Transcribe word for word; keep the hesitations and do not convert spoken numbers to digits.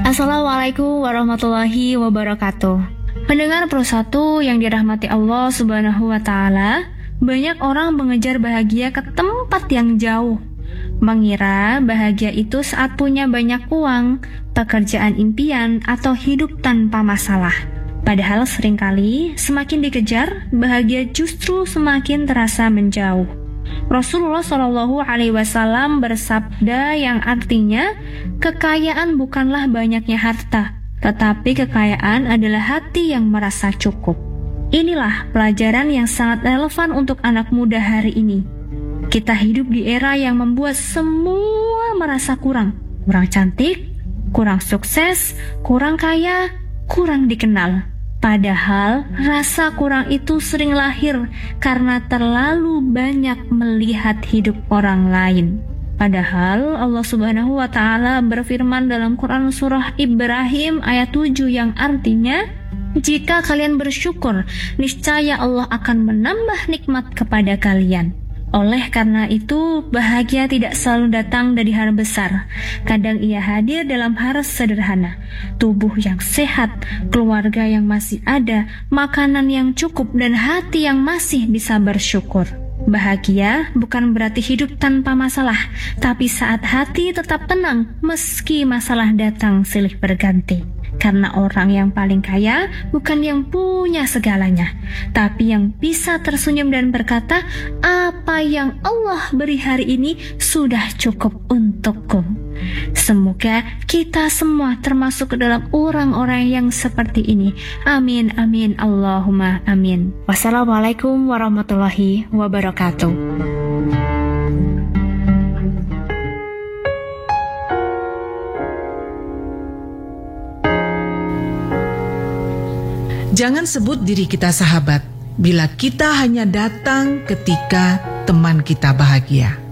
Assalamualaikum warahmatullahi wabarakatuh. Pendengar Pro satu yang dirahmati Allah Subhanahu wa Ta'ala, banyak orang mengejar bahagia ke tempat yang jauh, mengira bahagia itu saat punya banyak uang, pekerjaan impian, atau hidup tanpa masalah. Padahal seringkali semakin dikejar, bahagia justru semakin terasa menjauh. Rasulullah Shallallahu Alaihi Wasallam bersabda yang artinya, kekayaan bukanlah banyaknya harta, tetapi kekayaan adalah hati yang merasa cukup. Inilah pelajaran yang sangat relevan untuk anak muda hari ini. Kita hidup di era yang membuat semua merasa kurang. Kurang cantik, kurang sukses, kurang kaya, kurang dikenal. Padahal rasa kurang itu sering lahir karena terlalu banyak melihat hidup orang lain. Padahal Allah Subhanahu wa Ta'ala berfirman dalam Quran surah Ibrahim ayat tujuh yang artinya, jika kalian bersyukur, niscaya Allah akan menambah nikmat kepada kalian. Oleh karena itu, bahagia tidak selalu datang dari hal besar. Kadang ia hadir dalam hal sederhana. Tubuh yang sehat, keluarga yang masih ada, makanan yang cukup, dan hati yang masih bisa bersyukur. Bahagia bukan berarti hidup tanpa masalah, tapi saat hati tetap tenang meski masalah datang silih berganti. Karena orang yang paling kaya bukan yang punya segalanya, tapi yang bisa tersenyum dan berkata, apa yang Allah beri hari ini sudah cukup untukku. Semoga kita semua termasuk ke dalam orang-orang yang seperti ini. Amin, amin, Allahumma amin. Wassalamualaikum warahmatullahi wabarakatuh. Jangan sebut diri kita sahabat bila kita hanya datang ketika teman kita bahagia.